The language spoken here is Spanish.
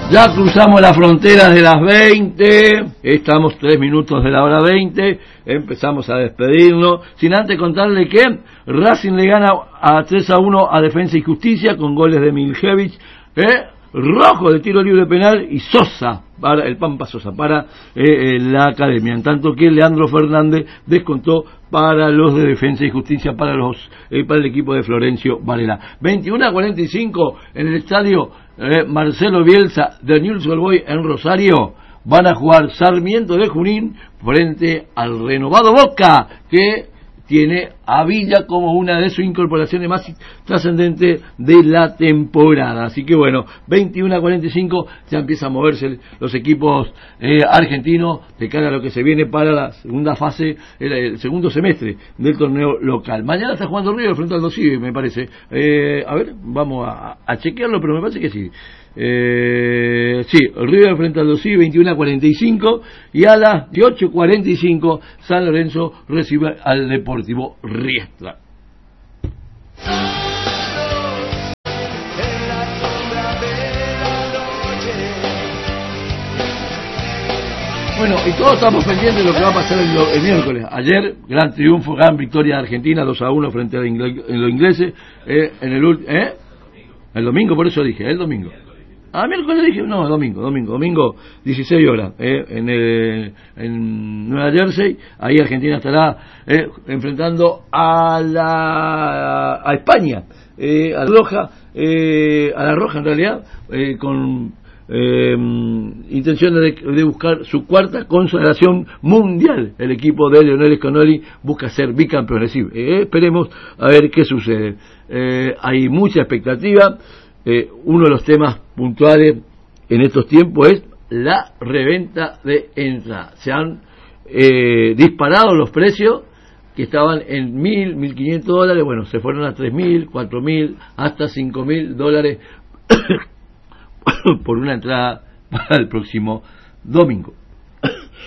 Ya cruzamos las fronteras de las 20, estamos 3 minutos de la hora 20, empezamos a despedirnos, sin antes contarle que Racing le gana a 3-1 a Defensa y Justicia con goles de Miljevich, Rojo de tiro libre penal y Sosa, para el Pampa Sosa, para la academia, en tanto que Leandro Fernández descontó para los de Defensa y Justicia, para el equipo de Florencio Varela. 21-45 en el estadio Marcelo Bielsa de Newell's Old Boys en Rosario. Van a jugar Sarmiento de Junín frente al renovado Boca, que tiene a Villa como una de sus incorporaciones más trascendentes de la temporada. Así que bueno, 21-45 ya empiezan a moverse los equipos argentinos de cara a lo que se viene para la segunda fase, el segundo semestre del torneo local. Mañana está jugando River frente al Dosivi, me parece. A ver, vamos a chequearlo, pero me parece que sí. Sí, River frente al Dosivi 21-45 y a las 18:45 San Lorenzo recibe al Deportivo Riestra. Bueno, y todos estamos pendientes de lo que va a pasar el miércoles. Ayer, gran triunfo, gran victoria de Argentina, 2-1 frente a los ingleses. El domingo, por eso dije, el domingo. Miércoles dije, no, domingo, 16 horas, en Nueva Jersey. Ahí Argentina estará enfrentando a España, a la Roja en realidad, con intención de buscar su cuarta consolidación mundial. El equipo de Lionel Scanoli busca ser bicampeón. Esperemos a ver qué sucede. Hay mucha expectativa. Uno de los temas puntuales en estos tiempos es la reventa de entradas. Se han disparado los precios, que estaban en $1,000, $1,500, bueno, se fueron a $3,000, $4,000, hasta $5,000 por una entrada para el próximo domingo.